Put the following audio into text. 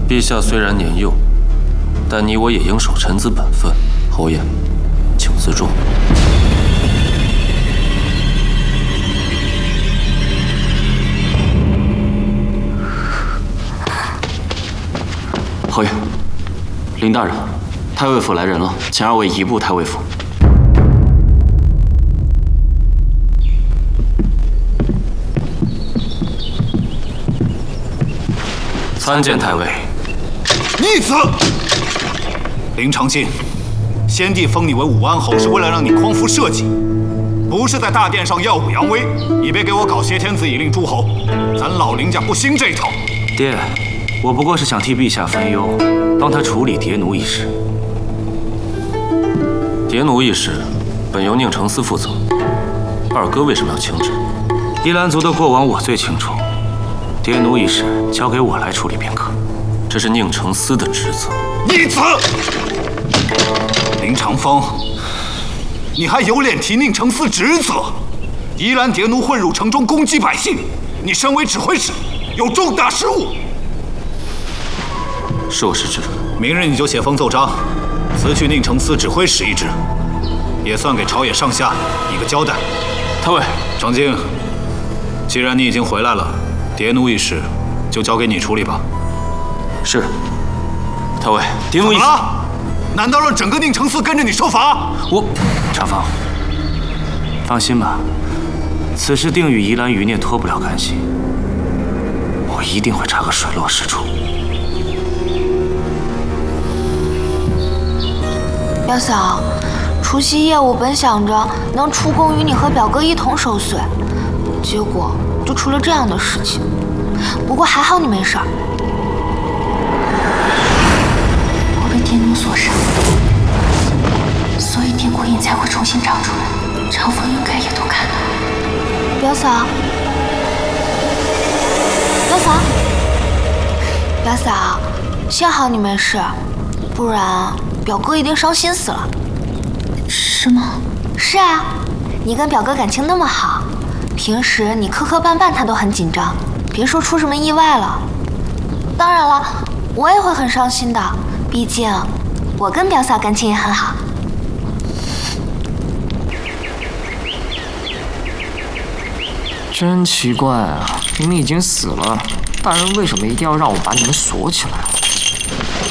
陛下虽然年幼，但你我也应守臣子本分。侯爷，请自重。 侯爷，林大人，太尉府来人了，请二位移步太尉府。 参见太尉。 逆子！林长卿，先帝封你为武安侯，是为了让你匡扶社稷，不是在大殿上耀武扬威。你别给我搞挟天子以令诸侯，咱老林家不兴这一套。 爹，我不过是想替陛下分忧，帮他处理蝶奴一事。 蝶奴一事，本由宁城司负责。二哥为什么要请旨？ 依兰族的过往我最清楚。 蝶奴一事交给我来处理便可， 这是宁城司的职责。 逆子！林长风，你还有脸提宁城司职责？宜兰蝶奴混入城中攻击百姓，你身为指挥使，有重大失误。 是我失职。 明日你就写封奏章，辞去宁城司指挥使一职，也算给朝野上下一个交代。 太尉， 长卿，既然你已经回来了。 蝶奴一事就交给你处理吧。 是，太尉，蝶奴一事， 怎么了？难道让整个宁城司跟着你受罚？ 长风，放心吧，此事定与宜兰余孽脱不了干系，我一定会查个水落石出。 表嫂，除夕夜我本想着能出宫与你和表哥一同守岁，结果。 就出了这样的事情，不过还好你没事儿。 我被蝶奴所伤，所以电火眼才会重新长出来。长风应该也都看到了。 表嫂，表嫂，表嫂，幸好你没事，不然表哥一定伤心死了。 是吗？ 是啊，你跟表哥感情那么好。 平时你磕磕绊绊，他都很紧张，别说出什么意外了。当然了，我也会很伤心的，毕竟我跟表嫂感情也很好。 真奇怪啊！你们已经死了，大人为什么一定要让我把你们锁起来？